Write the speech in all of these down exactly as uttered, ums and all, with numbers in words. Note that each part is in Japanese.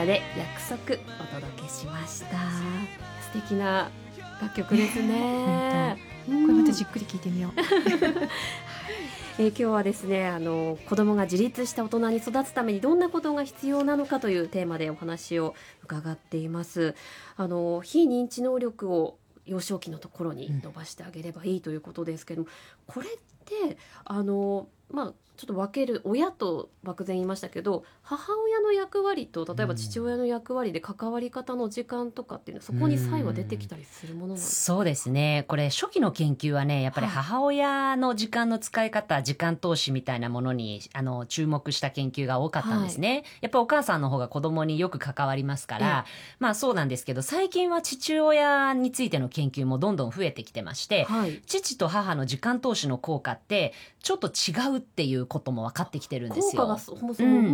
ーで約束お届けしました。素敵な楽曲ですね。 これまたじっくり聞いてみよう。 えー、今日はですね、あの子供が自立した大人に育つためにどんなことが必要なのかというテーマでお話を伺っています。あの非認知能力を幼少期のところに伸ばしてあげればいいということですけども、これってあのまあちょっと分ける、親と漠然言いましたけど、母親の役割と例えば父親の役割で関わり方の時間とかっていうのはそこに差異は出てきたりするものなんですか？ そうですね、これ初期の研究はねやっぱり母親の時間の使い方、はい、時間投資みたいなものにあの注目した研究が多かったんですね、はい、やっぱりお母さんの方が子供によく関わりますから、まあそうなんですけど、最近は父親についての研究もどんどん増えてきてまして、はい、父と母の時間投資の効果ってちょっと違うっていうことも分かってきてるんですよ。 効果がそもそも、うんうん、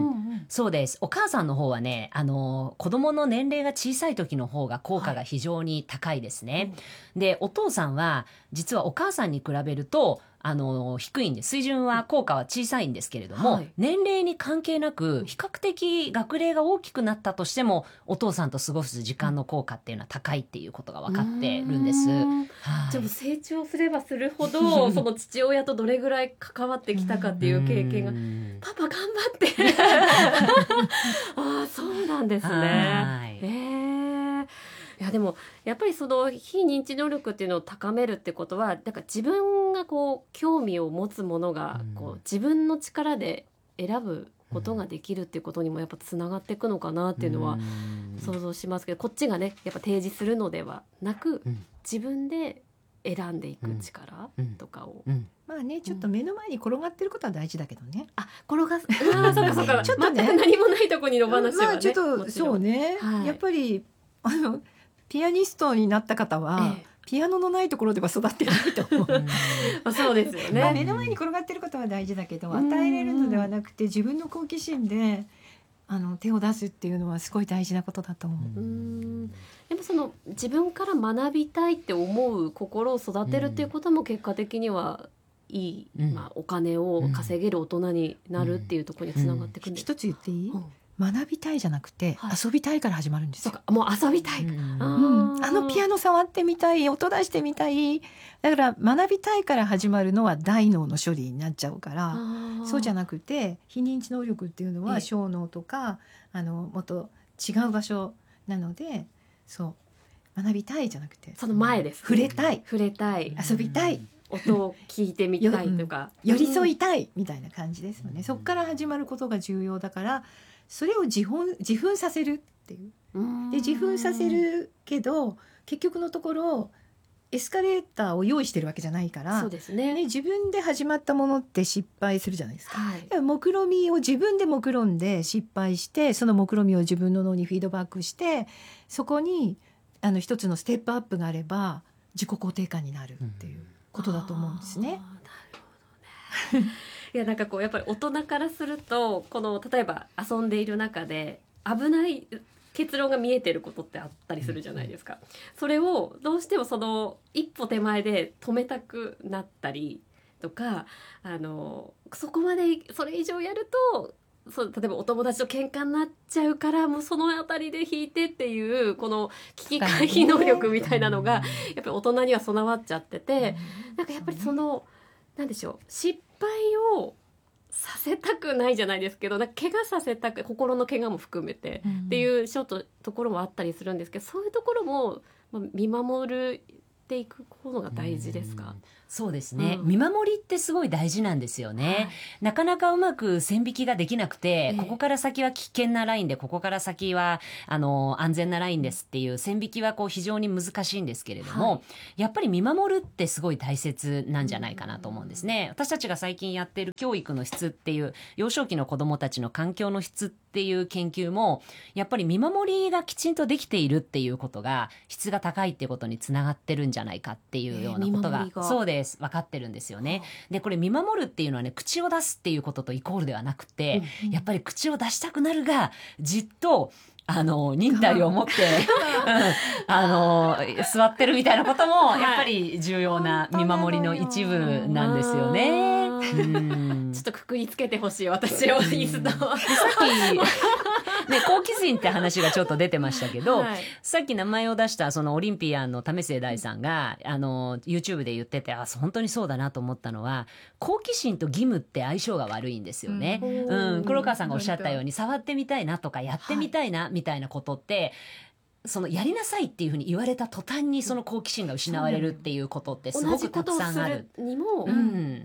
そうです。お母さんの方はね、あの子供の年齢が小さい時の方が効果が非常に高いですね、はい、でお父さんは実はお母さんに比べるとあの低いんで、水準は効果は小さいんですけれども、はい、年齢に関係なく比較的学齢が大きくなったとしてもお父さんと過ごす時間の効果っていうのは高いっていうことが分かってるんです。はい、 でも成長すればするほどその父親とどれぐらい関わってきたかっていう経験がパパ頑張ってああそうなんですね。はい、えーいやでもやっぱりその非認知能力っていうのを高めるってことは、だから自分がこう興味を持つものがこう自分の力で選ぶことができるっていうことにもやっぱつながっていくのかなっていうのは想像しますけど、こっちがねやっぱ提示するのではなく自分で選んでいく力とかを、うんうん、 まあねちょっと目の前に転がってることは大事だけどね、 あ転がすあそうかそうかちょっとね全く何もないとこに野放しはね、 まあ、ちょっとそうね、はい、やっぱりあのピアニストになった方は、ええ、ピアノのないところでは育ってないと思う、 うん、そうですよね、 まあ、目の前に転がってることは大事だけど与えれるのではなくて自分の好奇心であの手を出すっていうのはすごい大事なことだと思う。 うーんでもその自分から学びたいって思う心を育てるっていうことも結果的にはいい、うんまあ、お金を稼げる大人になるっていうところにつながっていくんです、 うんうん、一つ言っていい、うん学びたいじゃなくて、はい、遊びたいから始まるんですよ。 そうかもう遊びたい、 うんあ、あのピアノ触ってみたい、音出してみたい、だから学びたいから始まるのは大脳の処理になっちゃうから、そうじゃなくて非認知能力っていうのは小脳とかあのもっと違う場所なので、そう学びたいじゃなくてその前です、ね、 触れたい、 触れたい、 遊びたい、 音を聞いてみたいとか寄り添いたいみたいな感じですよね。そこから始まることが重要だから、それを自分、自分させるっていう。で自分させるけど結局のところエスカレーターを用意してるわけじゃないから、 そうですね、 ね自分で始まったものって失敗するじゃないですか、 はい、 目論みを自分で目論んで失敗して、その目論みを自分の脳にフィードバックして、そこにあの一つのステップアップがあれば自己肯定感になるっていうことだと思うんですね。 なるほどねいやなんかこうやっぱり大人からするとこの例えば遊んでいる中で危ない結論が見えてることってあったりするじゃないですか。それをどうしてもその一歩手前で止めたくなったりとか、あのそこまでそれ以上やるとそう例えばお友達と喧嘩になっちゃうからもうそのあたりで引いてっていうこの危機回避能力みたいなのがやっぱり大人には備わっちゃってて、なんかやっぱりそのなんでしょう、失敗をさせたくないじゃないですけど、だ怪我させたく、心の怪我も含めてっていうちょっとところもあったりするんですけど、そういうところも見守るっていくことが大事ですか？ そうですね、 うん、 見守りってすごい大事なんですよね、はい、なかなかうまく線引きができなくて、ええ、ここから先は危険なラインでここから先はあの安全なラインですっていう線引きはこう非常に難しいんですけれども、はい、やっぱり見守るってすごい大切なんじゃないかなと思うんですね。私たちが最近やっている教育の質っていう幼少期の子どもたちの環境の質っていう研究もやっぱり見守りがきちんとできているっていうことが質が高いっていうことにつながってるんじゃないかっていうようなことが、えー、がそうです分かってるんですよね。でこれ見守るっていうのはね、口を出すっていうこととイコールではなくて、うんうん、やっぱり口を出したくなるがじっとあの忍耐を持って、うん、あの座ってるみたいなこともやっぱり重要な見守りの一部なんですよね。うん、 ちょっとくくりつけてほしい私を椅子と、 さっきね、好奇心って話がちょっと出てましたけど、 はい、 さっき名前を出したそのオリンピアンの為末大さんがあの YouTube で言ってて、あ、本当にそうだなと思ったのは、好奇心と義務って相性が悪いんですよね、うんうん、黒川さんがおっしゃったように触ってみたいなとかやってみたいなみたいなことって、はい、そのやりなさいっていうふうに言われた途端にその好奇心が失われるっていうことってすごくたくさんある。 同じことをするにも、 うん、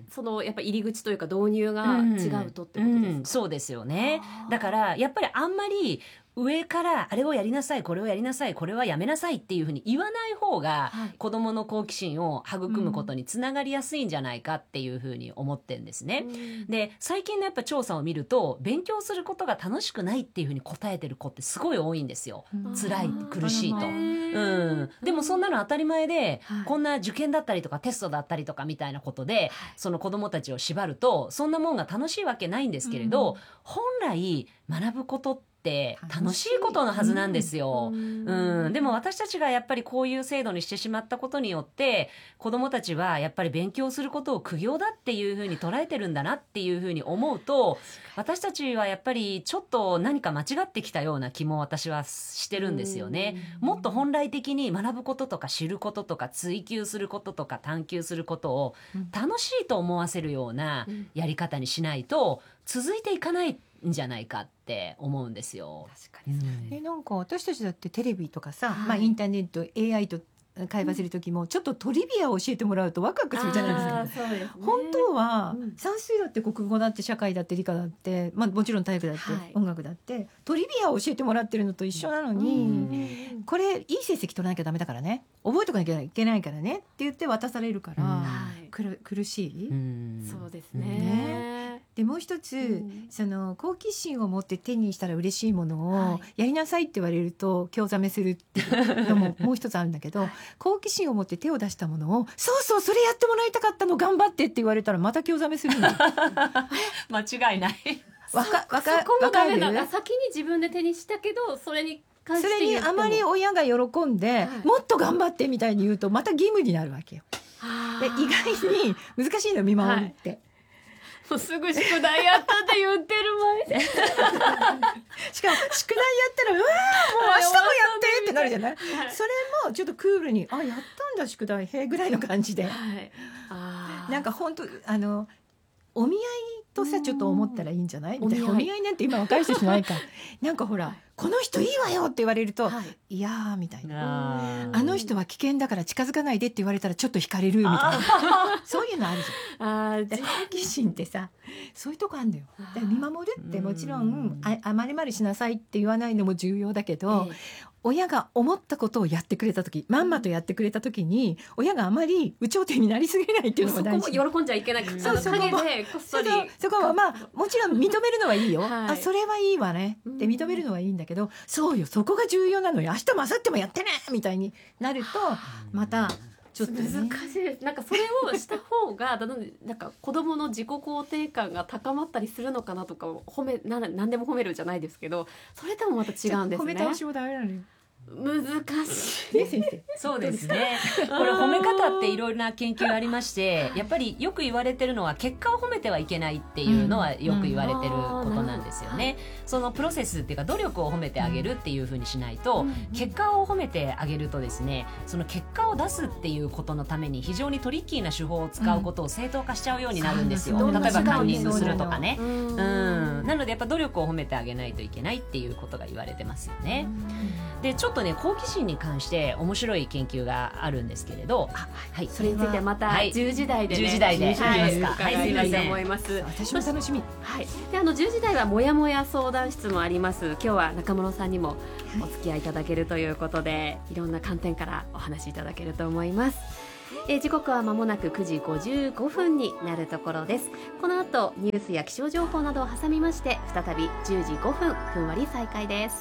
そのやっぱ入り口というか導入が違うとってことですか、うんうん、 そうですよね。だからやっぱりあんまり上からあれをやりなさい、これをやりなさい、これはやめなさいっていうふうに言わない方が子どもの好奇心を育むことにつながりやすいんじゃないかっていうふうに思ってるんですね、うん、で最近のやっぱ調査を見ると、勉強することが楽しくないっていうふうに答えてる子ってすごい多いんですよ、うん、辛い、苦しいと、うん、でもそんなの当たり前で、うん、こんな受験だったりとかテストだったりとかみたいなことで、はい、その子どもたちを縛るとそんなもんが楽しいわけないんですけれど、うん、本来学ぶことってって楽しいことのはずなんですよ、うんうん、でも私たちがやっぱりこういう制度にしてしまったことによって子どもたちはやっぱり勉強することを苦行だっていうふうに捉えてるんだなっていうふうに思うと、私たちはやっぱりちょっと何か間違ってきたような気も私はしてるんですよね。もっと本来的に学ぶこととか知ることとか追求することとか探求することを楽しいと思わせるようなやり方にしないと続いていかないんじゃないかって思うんですよ。 確かに、うん、えなんか私たちだってテレビとかさ、はい、まあ、インターネット エーアイ と会話する時もちょっとトリビアを教えてもらうとワクワクするじゃないですか。そうですね、本当は算数だって国語だって社会だって理科だって、まあ、もちろん体育だって音楽だって、はい、トリビアを教えてもらってるのと一緒なのに、これいい成績取らなきゃダメだからね、覚えとかなきゃいけないからねって言って渡されるから、はい、苦, 苦しい、うん、 そうですね、 ね。でもう一つ、うん、その好奇心を持って手にしたら嬉しいものをやりなさいって言われると興ざめするっていうのももう一つあるんだけど、はい、好奇心を持って手を出したものをそうそうそれやってもらいたかったの頑張ってって言われたらまた興ざめするの間違いない。 わかわかそこもダメだな、先に自分で手にしたけどそれに関してそれにあまり親が喜んで、はい、もっと頑張ってみたいに言うとまた義務になるわけよ。で意外に難しいの見守るって、はい、 もうすぐ宿題やったって言ってる前でしかも宿題やったらうわーもう明日もやってってなるじゃない、はい、それもちょっとクールにあやったんだ宿題へぐらいの感じで、はい、あなんか本当あのお見合いとさちょっと思ったらいいんじゃないみたいな。お見合いなんて今若い人しないからなんかほらこの人いいわよって言われると、はい、いやーみたいな、あの人は危険だから近づかないでって言われたらちょっと惹かれるみたいなそういうのあるじゃん。あ好奇心ってさそういうとこあるんだよ。だから見守るってもちろんああまりまりしなさいって言わないのも重要だけど、えー、親が思ったことをやってくれた時まんまとやってくれた時に親があまり有頂天になりすぎないっていうのが大事。 そこも喜んじゃいけない、うん、そそこもでこっそりそこはまあもちろん認めるのはいいよ、はい、あそれはいいわねって認めるのはいいんだけど、そうよそこが重要なのよ明日も明後日もやってねみたいになるとまたちょっと、ね、 難しいです。なんかそれをした方がなんか子供の自己肯定感が高まったりするのかなとか褒めな何でも褒めるじゃないですけど、それともまた違うんですね。 褒め倒しもダメなのよ。 難しい、 ね、先生そうですねこれ褒め方っていろいろな研究ありましてやっぱりよく言われてるのは結果を褒めてはいけないっていうのはよく言われてることなんですよね、うん、そのプロセスっていうか努力を褒めてあげるっていうふうにしないと、うん、結果を褒めてあげるとですねその結果を出すっていうことのために非常にトリッキーな手法を使うことを正当化しちゃうようになるんですよ、うん、例えばカンニングするとかね、うん、なのでやっぱ努力を褒めてあげないといけないっていうことが言われてますよね、うん、でちょっとね好奇心に関して面白い研究があるんでけれど、 はい、それについてまたじゅうじ台で、ね、 じゅうじ台で、 はい、 はい、 伺いたいと思います。 私も楽しみ。 はい、であのじゅうじ台はもやもや相談室もあります。今日は中室さんにもお付き合いいただけるということで、いろんな観点からお話しいただけると思います。え時刻は間もなくくじごじゅうごふんになるところです。この後ニュースや気象情報などを挟みまして再びじゅうじごふんふんわり再開です。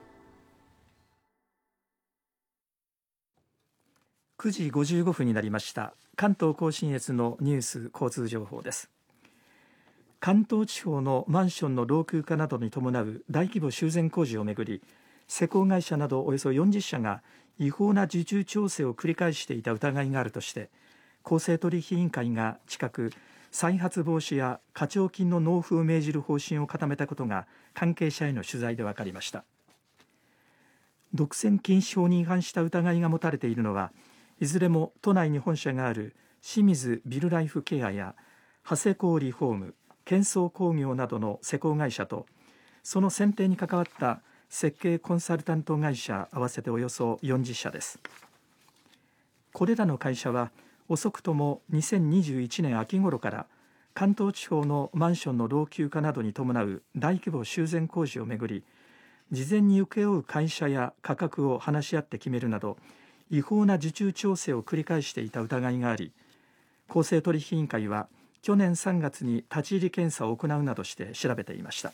くじごじゅうごふんになりました。関東甲信越のニュース交通情報です。関東地方のマンションの老朽化などに伴う大規模修繕工事をめぐり、施工会社などおよそよんじゅっしゃが違法な受注調整を繰り返していた疑いがあるとして、公正取引委員会が近く再発防止や課徴金の納付を命じる方針を固めたことが関係者への取材で分かりました。独占禁止法に違反した疑いが持たれているのはいずれも都内に本社がある清水ビルライフケアや長谷工リフォーム、建装工業などの施工会社とその選定に関わった設計コンサルタント会社合わせておよそよんじゅっしゃです。これらの会社は遅くともにせんにじゅういちねん秋頃から関東地方のマンションの老朽化などに伴う大規模修繕工事をめぐり事前に請け負う会社や価格を話し合って決めるなど違法な受注調整を繰り返していた疑いがあり、公正取引委員会は去年さんがつに立ち入り検査を行うなどして調べていました。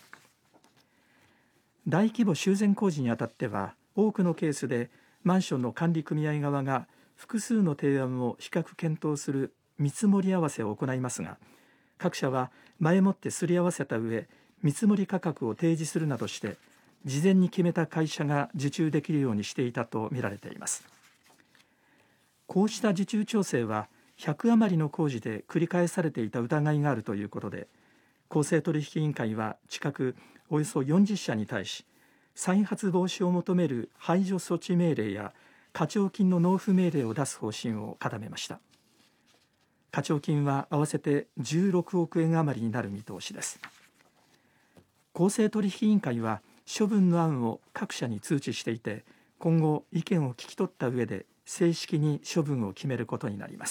大規模修繕工事にあたっては多くのケースでマンションの管理組合側が複数の提案を比較検討する見積もり合わせを行いますが、各社は前もってすり合わせた上見積もり価格を提示するなどして事前に決めた会社が受注できるようにしていたとみられています。こうした受注調整はひゃく余りの工事で繰り返されていた疑いがあるということで、公正取引委員会は近くおよそよんじゅっしゃに対し再発防止を求める排除措置命令や課徴金の納付命令を出す方針を固めました。課徴金は合わせてじゅうろくおくえん余りになる見通しです。公正取引委員会は処分の案を各社に通知していて、今後意見を聞き取った上で正式に処分を決めることになります。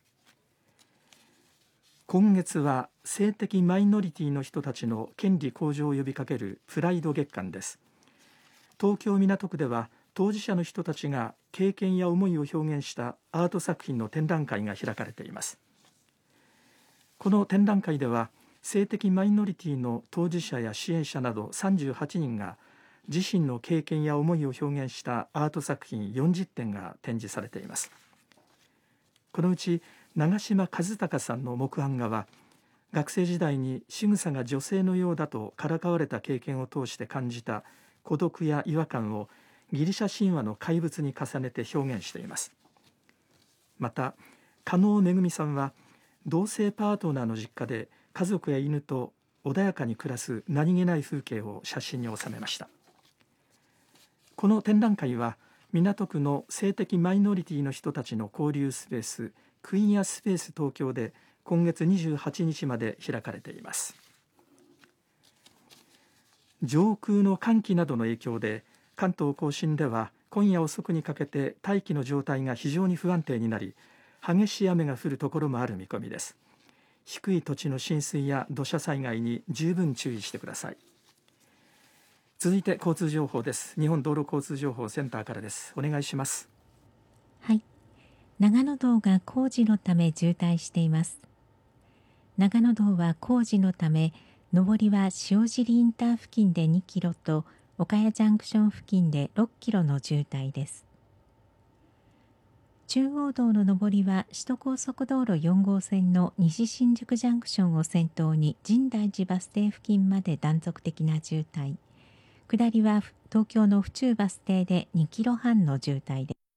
今月は性的マイノリティの人たちの権利向上を呼びかけるプライド月間です。東京港区では当事者の人たちが経験や思いを表現したアート作品の展覧会が開かれています。この展覧会では性的マイノリティの当事者や支援者などさんじゅうはちにんが自身の経験や思いを表現したアート作品よんじゅってんが展示されています。このうち長嶋和孝さんの木版画は学生時代に仕草が女性のようだとからかわれた経験を通して感じた孤独や違和感をギリシャ神話の怪物に重ねて表現しています。また加納めぐみさんは同性パートナーの実家で家族や犬と穏やかに暮らす何気ない風景を写真に収めました。この展覧会は港区の性的マイノリティの人たちの交流スペースクイーンアスペース東京で今月にじゅうはちにちまで開かれています。上空の寒気などの影響で関東甲信では今夜遅くにかけて大気の状態が非常に不安定になり激しい雨が降るところもある見込みです。低い土地の浸水や土砂災害に十分注意してください。続いて交通情報です。日本道路交通情報センターからです。お願いします。 はい、長野道が工事のため渋滞しています。長野道は工事のため上りは塩尻インター付近でにキロと岡谷ジャンクション付近でろっキロの渋滞です。中央道の上りは首都高速道路よん号線の西新宿ジャンクションを先頭に深大寺バス停付近まで断続的な渋滞、下りは東京の府中バス停でにキロはんの渋滞です。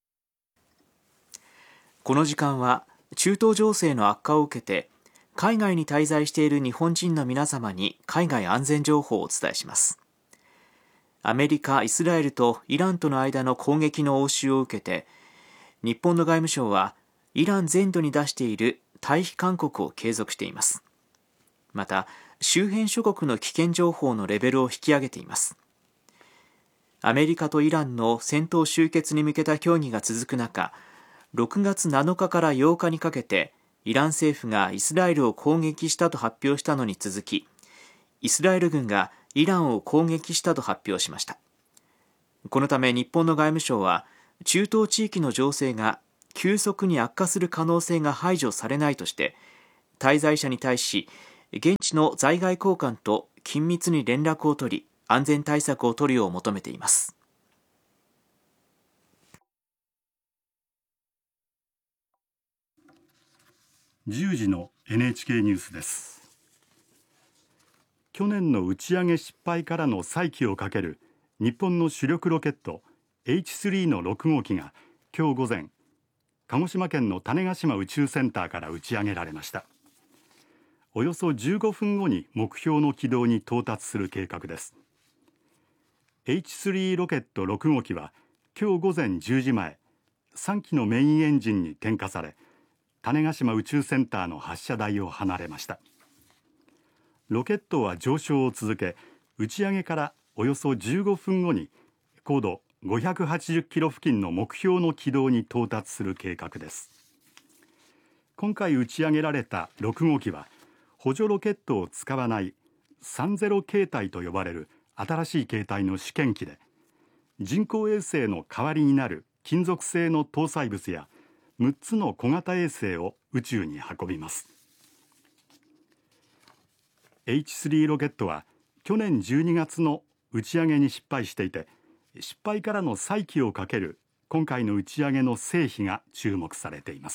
この時間は中東情勢の悪化を受けて海外に滞在している日本人の皆様に海外安全情報をお伝えします。アメリカ、イスラエルとイランとの間の攻撃の応酬を受けて日本の外務省はイラン全土に出している退避勧告を継続しています。また周辺諸国の危険情報のレベルを引き上げています。アメリカとイランの戦闘終結に向けた協議が続く中、ろくがつなのかからようかにかけてイラン政府がイスラエルを攻撃したと発表したのに続き、イスラエル軍がイランを攻撃したと発表しました。このため日本の外務省は中東地域の情勢が急速に悪化する可能性が排除されないとして滞在者に対し現地の在外公館と緊密に連絡を取り安全対策を取るよう求めています。 じゅうじの エヌエイチケー ニュースです。去年の打ち上げ失敗からの再起をかける日本の主力ロケット エイチスリー のろく号機が今日午前鹿児島県の種子島宇宙センターから打ち上げられました。 およそじゅうごふんごに目標の軌道に到達する計画です。 エイチスリー ロケットろくごうきは今日午前じゅうじまえ、さんきのメインエンジンに点火され、種子島宇宙センターの発射台を離れました。ロケットは上昇を続け、打ち上げからおよそじゅうごふんごに高度ごひゃくはちじゅっキロ付近の目標の軌道に到達する計画です。今回打ち上げられたろくごうきは補助ロケットを使わないさんじゅう形態と呼ばれる新しい形態の試験機で、人工衛星の代わりになる金属製の搭載物やむっつの小型衛星を宇宙に運びます。 エイチスリー ロケットは去年じゅうにがつの打ち上げに失敗していて、失敗からの再起をかける今回の打ち上げの成否が注目されています。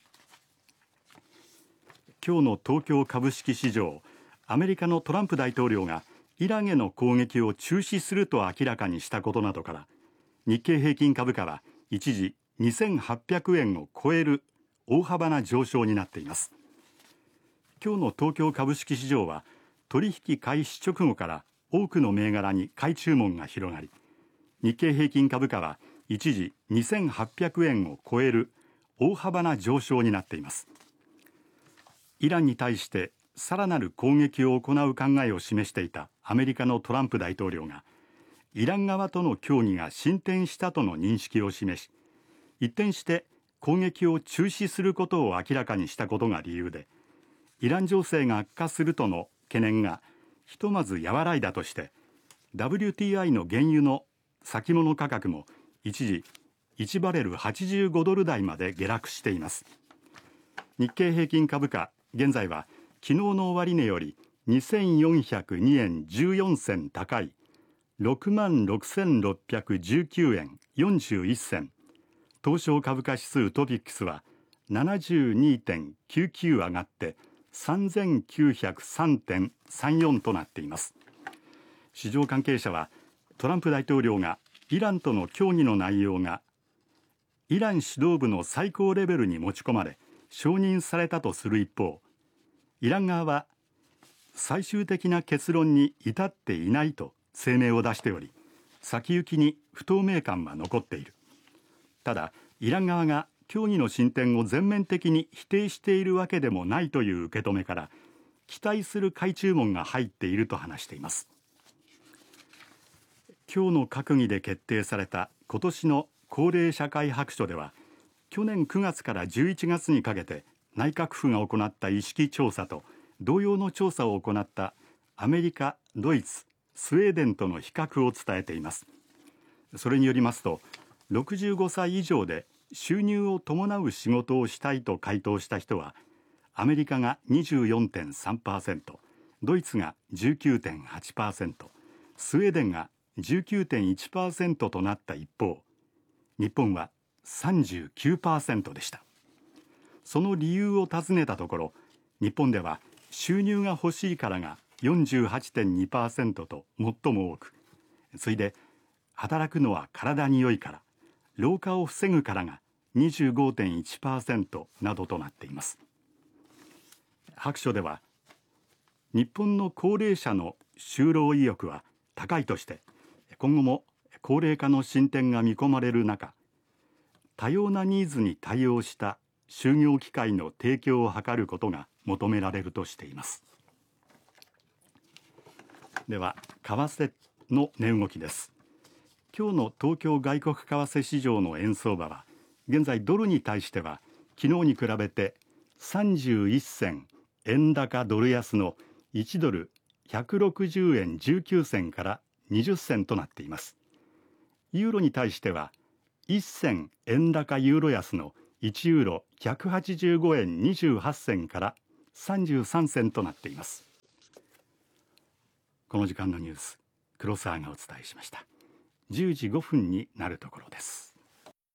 今日の東京株式市場、アメリカのトランプ大統領がイランへの攻撃を中止すると明らかにしたことなどから、日経平均株価は一時にせんはっぴゃくえんを超える大幅な上昇になっています。今日の東京株式市場は取引開始直後から多くの銘柄に買い注文が広がり、日経平均株価は一時にせんはっぴゃくえんを超える大幅な上昇になっています。イランに対してさらなる攻撃を行う考えを示していたアメリカのトランプ大統領が、イラン側との協議が進展したとの認識を示し、一転して攻撃を中止することを明らかにしたことが理由で、イラン情勢が悪化するとの懸念がひとまず和らいだとして、 ダブリューティーアイ の原油の先物価格も一時いちバレルはちじゅうごドル台まで下落しています。日経平均株価、現在は昨日の終値よりにせんよんひゃくにえんじゅうよんせん高いろくまんろくせんろっぴゃくじゅうきゅうえんよんじゅういっせん、東証株価指数トピックスは ななじゅうにてんきゅうきゅう 上がってさんぜんきゅうひゃくさんてんさんよんとなっています。市場関係者は、トランプ大統領がイランとの協議の内容がイラン指導部の最高レベルに持ち込まれ承認されたとする一方、イラン側は最終的な結論に至っていないと声明を出しており、先行きに不透明感は残っている。ただ、イラン側が協議の進展を全面的に否定しているわけでもないという受け止めから、期待する買い注文が入っていると話しています。今日の閣議で決定された今年の高齢社会白書では、去年くがつからじゅういちがつにかけて内閣府が行った意識調査と同様の調査を行ったアメリカ、ドイツ、スウェーデンとの比較を伝えています。それによりますと、ろくじゅうごさい以上で収入を伴う仕事をしたいと回答した人は、アメリカが にじゅうよんてんさんパーセント、ドイツが じゅうきゅうてんはちパーセント、スウェーデンが じゅうきゅうてんいちパーセント となった一方、日本は さんじゅうきゅうパーセント でした。その理由を尋ねたところ、日本では収入が欲しいからが よんじゅうはちてんにパーセント と最も多く、次いで働くのは体に良いから、老化を防ぐからが にじゅうごてんいちパーセント などとなっています。白書では、日本の高齢者の就労意欲は高いとして、今後も高齢化の進展が見込まれる中、多様なニーズに対応した就業機会の提供を図ることが求められるとしています。では、為替の値動きです。今日の東京外国為替市場の円相場は、現在ドルに対しては昨日に比べてさんじゅういっせん円高ドル安のいちドルひゃくろくじゅうえんじゅうきゅうせんからにじゅっせんとなっています。ユーロに対してはいっ銭円高ユーロ安のいちユーロひゃくはちじゅうごえんにじゅうはち銭からさんじゅうさん銭となっています。この時間のニュース、黒沢がお伝えしました。じゅうじごふんになるところです。